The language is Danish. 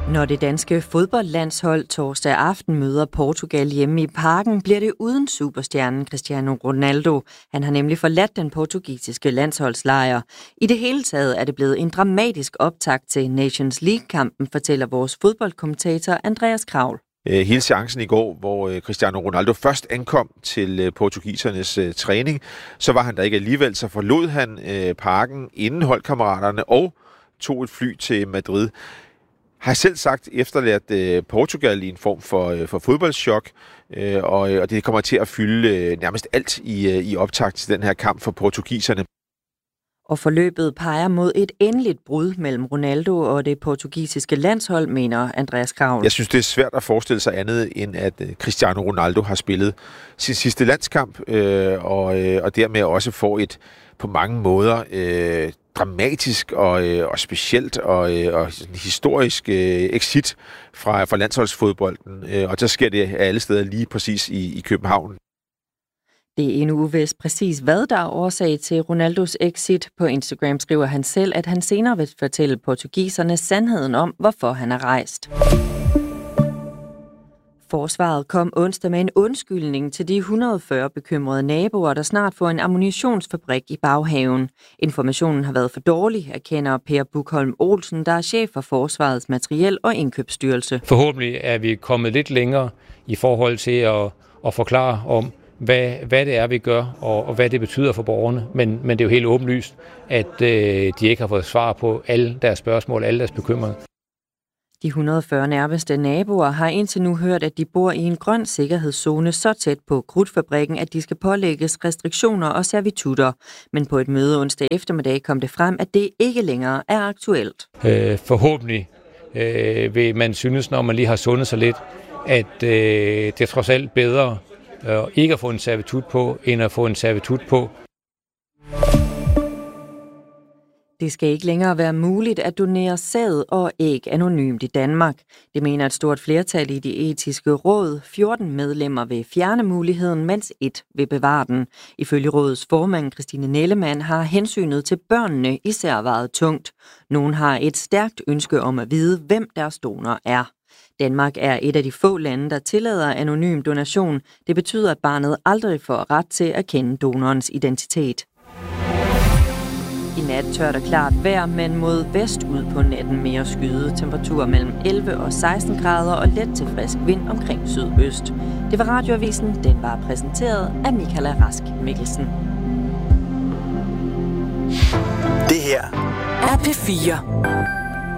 Når det danske fodboldlandshold torsdag aften møder Portugal hjemme i Parken, bliver det uden superstjernen Cristiano Ronaldo. Han har nemlig forladt den portugisiske landsholdslejr. I det hele taget er det blevet en dramatisk optakt til Nations League-kampen, fortæller vores fodboldkommentator Andreas Kravl. Hele seancen i går, hvor Cristiano Ronaldo først ankom til portugisernes træning, så var han der ikke alligevel, så forlod han Parken inden holdkammeraterne og tog et fly til Madrid. Har selv sagt efterladt Portugal i en form for fodboldschok, og det kommer til at fylde nærmest alt i optakt til den her kamp for portugiserne. Og forløbet peger mod et endeligt brud mellem Ronaldo og det portugisiske landshold, mener Andreas Kravl. Jeg synes, det er svært at forestille sig andet, end at Cristiano Ronaldo har spillet sin sidste landskamp, og dermed også får et på mange måder dramatisk og specielt og historisk exit fra landsholdsfodbolden. Og så sker det alle steder lige præcis i København. Det er endnu uvist præcis, hvad der er årsag til Ronaldos exit. På Instagram skriver han selv, at han senere vil fortælle portugiserne sandheden om, hvorfor han er rejst. Forsvaret kom onsdag med en undskyldning til de 140 bekymrede naboer, der snart får en ammunitionsfabrik i baghaven. Informationen har været for dårlig, erkender Per Buchholm Olsen, der er chef for Forsvarets materiel- og indkøbsstyrelse. Forhåbentlig er vi kommet lidt længere i forhold til at forklare om, hvad det er, vi gør, og hvad det betyder for borgerne. Men det er jo helt åbenlyst, at de ikke har fået svar på alle deres spørgsmål, alle deres bekymringer. De 140 nærmeste naboer har indtil nu hørt, at de bor i en grøn sikkerhedszone så tæt på krudtfabrikken, at de skal pålægges restriktioner og servitutter. Men på et møde onsdag eftermiddag kom det frem, at det ikke længere er aktuelt. Forhåbentlig vil man synes, når man lige har sundet sig lidt, at det er trods alt bedre ikke at få en servitut på, end at få en servitut på. Det skal ikke længere være muligt at donere sæd og æg anonymt i Danmark. Det mener et stort flertal i de etiske råd. 14 medlemmer vil fjerne muligheden, mens 1 vil bevare den. Ifølge rådets formand Christine Nellemann har hensynet til børnene især vejet tungt. Nogen har et stærkt ønske om at vide, hvem deres donor er. Danmark er et af de få lande, der tillader anonym donation. Det betyder, at barnet aldrig får ret til at kende donorens identitet. I nat tørt og klart vejr, men mod vest ud på natten mere skyde. Temperaturer mellem 11 og 16 grader og let til frisk vind omkring sydøst. Det var Radioavisen. Den var præsenteret af Michaela Rask Mikkelsen. Det her er P4.